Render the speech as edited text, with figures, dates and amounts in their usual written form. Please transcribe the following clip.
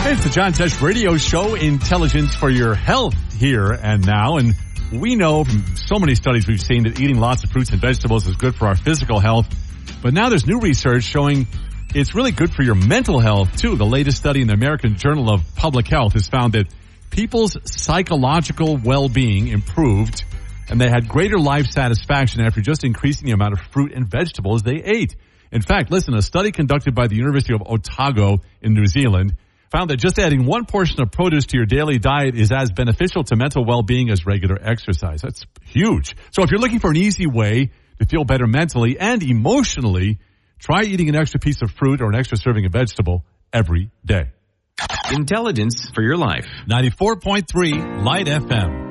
Hey, it's the John Tesh Radio Show, Intelligence for Your Health here and now. And we know from so many studies we've seen that eating lots of fruits and vegetables is good for our physical health. But now there's new research showing it's really good for your mental health, too. The latest study in the American Journal of Public Health has found that people's psychological well-being improved, and they had greater life satisfaction after just increasing the amount of fruit and vegetables they ate. In fact, listen, a study conducted by the University of Otago in New Zealand found that just adding one portion of produce to your daily diet is as beneficial to mental well-being as regular exercise. That's huge. So if you're looking for an easy way to feel better mentally and emotionally, try eating an extra piece of fruit or an extra serving of vegetable every day. Intelligence for your life. 94.3 Light FM.